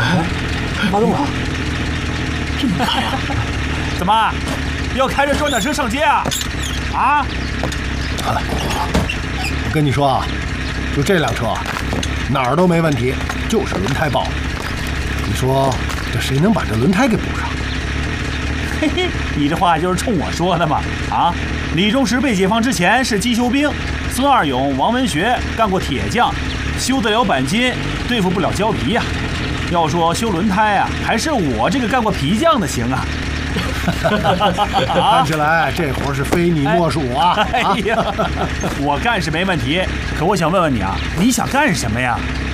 发动了，这么开啊？ 怎么，要开着装甲车上街啊？啊？ 我跟你说啊，就这辆车，哪儿都没问题，就是轮胎爆了。你说这谁能把这轮胎给补上？ 嘿嘿，你这话就是冲我说的嘛？啊，李忠实被解放之前是机修兵，孙二勇、王文学干过铁匠，修得了钣金，对付不了胶皮呀。要说修轮胎啊，还是我这个干过皮匠的行啊。 看起来这活是非你莫属啊！ 哎呀，我干是没问题，可我想问问你啊，你想干什么呀？